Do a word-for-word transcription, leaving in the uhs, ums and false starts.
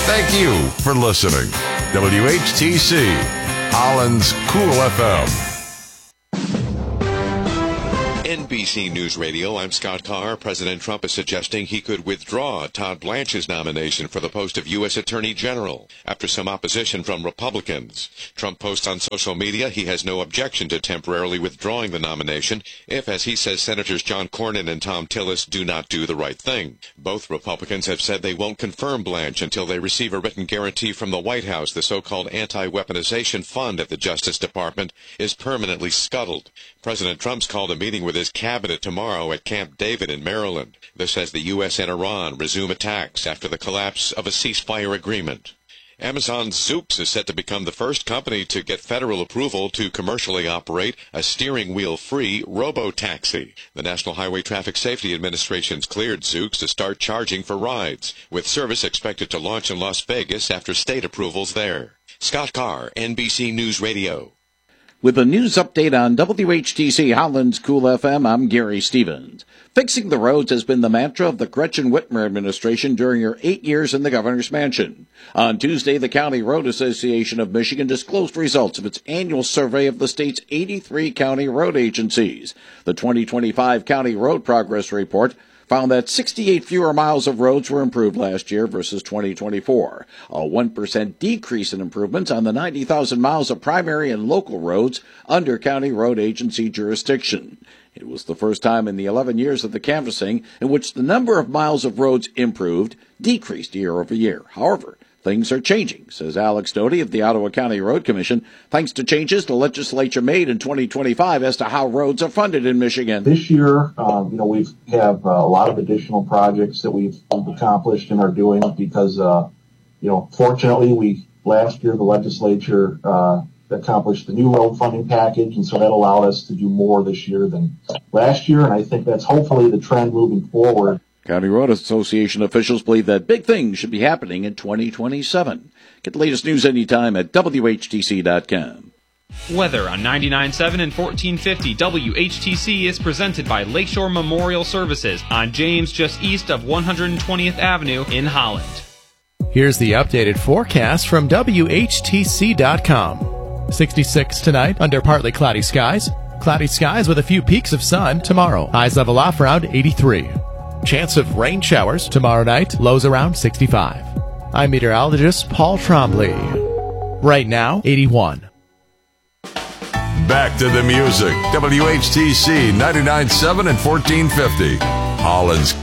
Thank you for listening. W H T C, Holland's Cool F M. N B C News Radio, I'm Scott Carr. President Trump is suggesting he could withdraw Todd Blanche's nomination for the post of U S Attorney General after some opposition from Republicans. Trump posts on social media he has no objection to temporarily withdrawing the nomination if, as he says, Senators John Cornyn and Thom Tillis do not do the right thing. Both Republicans have said they won't confirm Blanche until they receive a written guarantee from the White House the so-called anti-weaponization fund at the Justice Department is permanently scuttled. President Trump's called a meeting with his cabinet tomorrow at Camp David in Maryland. This as the U S and Iran resume attacks after the collapse of a ceasefire agreement. Amazon's Zoox is set to become the first company to get federal approval to commercially operate a steering wheel-free robo-taxi. The National Highway Traffic Safety Administration's cleared Zoox to start charging for rides, with service expected to launch in Las Vegas after state approvals there. Scott Carr, N B C News Radio. With a news update on W H T C Holland's Cool F M, I'm Gary Stevens. Fixing the roads has been the mantra of the Gretchen Whitmer administration during her eight years in the governor's mansion. On Tuesday, the County Road Association of Michigan disclosed results of its annual survey of the state's eighty-three county road agencies. The twenty twenty-five County Road Progress Report found that sixty-eight fewer miles of roads were improved last year versus twenty twenty-four, a one percent decrease in improvements on the ninety thousand miles of primary and local roads under county road agency jurisdiction. It was the first time in the eleven years of the canvassing in which the number of miles of roads improved decreased year over year. However, things are changing, says Alex Doty of the Ottawa County Road Commission, thanks to changes the legislature made in twenty twenty-five as to how roads are funded in Michigan. This year, um, you know, we have uh, a lot of additional projects that we've accomplished and are doing because, uh, you know, fortunately, we last year the legislature uh, accomplished the new road funding package, and so that allowed us to do more this year than last year, and I think that's hopefully the trend moving forward. County Road Association officials believe that big things should be happening in twenty twenty-seven. Get the latest news anytime at W H T C dot com. Weather on ninety-nine point seven and fourteen fifty W H T C is presented by Lakeshore Memorial Services on James, just east of one hundred twentieth Avenue in Holland. Here's the updated forecast from W H T C dot com. sixty-six tonight under partly cloudy skies. Cloudy skies with a few peaks of sun tomorrow. Highs level off around eighty-three. Chance of rain showers tomorrow night, lows around sixty-five. I'm meteorologist Paul Trombley. Right now, eighty-one. Back to the music. W H T C ninety-nine point seven and fourteen fifty. Holland's